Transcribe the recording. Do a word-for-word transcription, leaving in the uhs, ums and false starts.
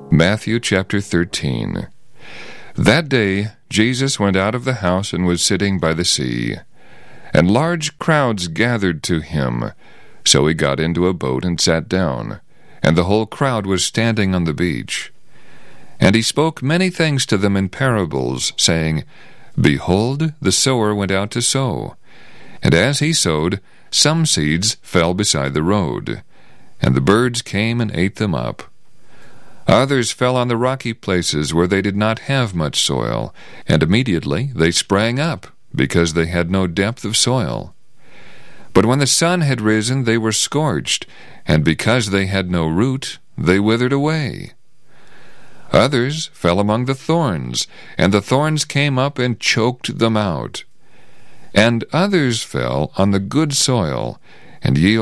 Matthew chapter thirteen. That day Jesus went out of the house and was sitting by the sea, and large crowds gathered to him. So he got into a boat and sat down, and the whole crowd was standing on the beach. And he spoke many things to them in parables, saying, Behold, the sower went out to sow. And as he sowed, some seeds fell beside the road, and the birds came and ate them up. Others fell on the rocky places where they did not have much soil, and immediately they sprang up, because they had no depth of soil. But when the sun had risen, they were scorched, and because they had no root, they withered away. Others fell among the thorns, and the thorns came up and choked them out. And others fell on the good soil, and yielded